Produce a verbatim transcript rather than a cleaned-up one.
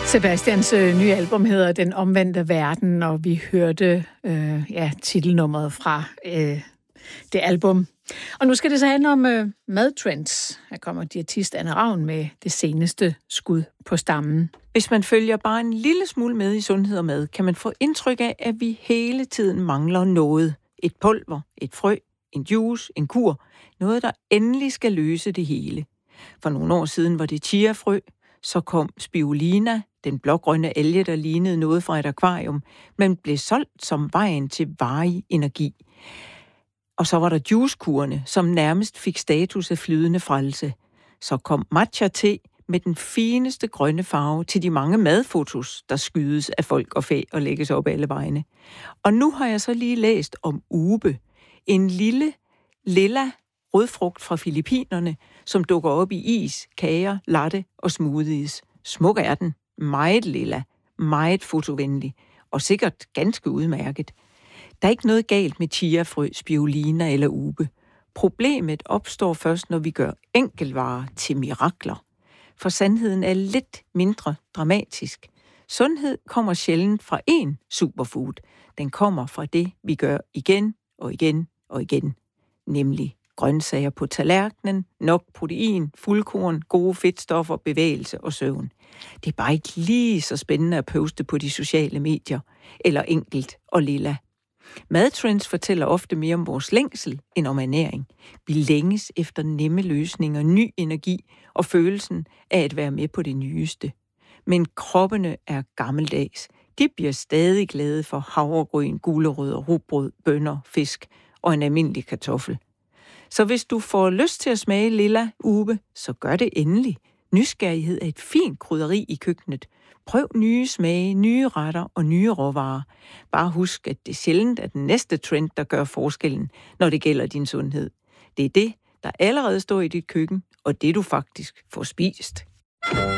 Sebastians øh, nye album hedder Den Omvendte Verden, og vi hørte øh, ja, titelnummeret fra øh, det album. Og nu skal det så handle om øh, madtrends. Her kommer diætist Anne Ravn med det seneste skud på stammen. Hvis man følger bare en lille smule med i sundhed og mad, kan man få indtryk af, at vi hele tiden mangler noget. Et pulver, et frø, en juice, en kur. Noget, der endelig skal løse det hele. For nogle år siden var det chiafrø, så kom spirulina, den blågrønne alge, der lignede noget fra et akvarium, men blev solgt som vejen til varig energi. Og så var der juicekurene, som nærmest fik status af flydende frelse. Så kom matcha-te med den fineste grønne farve til de mange madfotos, der skydes af folk og fæ og lægges op alle vegne. Og nu har jeg så lige læst om ube, en lille, lilla rødfrugt fra Filippinerne, som dukker op i is, kager, latte og smoothies. Smuk er den, meget lilla, meget fotovenlig og sikkert ganske udmærket. Der er ikke noget galt med chiafrø, spirulina eller ube. Problemet opstår først, når vi gør enkeltvarer til mirakler. For sandheden er lidt mindre dramatisk. Sundhed kommer sjældent fra én superfood. Den kommer fra det, vi gør igen og igen og igen. Nemlig grøntsager på tallerkenen, nok protein, fuldkorn, gode fedtstoffer, bevægelse og søvn. Det er bare ikke lige så spændende at poste på de sociale medier, eller enkelt og lilla. Madtrends fortæller ofte mere om vores længsel end om ernæring. Vi længes efter nemme løsninger, ny energi og følelsen af at være med på det nyeste. Men kroppene er gammeldags. De bliver stadig glade for havregryn, gulerødder, rugbrød, bønner, fisk og en almindelig kartoffel. Så hvis du får lyst til at smage lilla ube, så gør det endelig. Nysgerrighed er et fint krydderi i køkkenet. Prøv nye smage, nye retter og nye råvarer. Bare husk, at det sjældent er den næste trend, der gør forskellen, når det gælder din sundhed. Det er det, der allerede står i dit køkken, og det du faktisk får spist.